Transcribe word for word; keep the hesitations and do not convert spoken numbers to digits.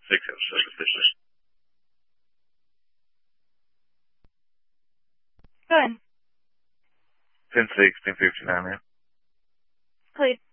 six oh six officially. Go ahead. ten six, ten fifty-nine, man. Please.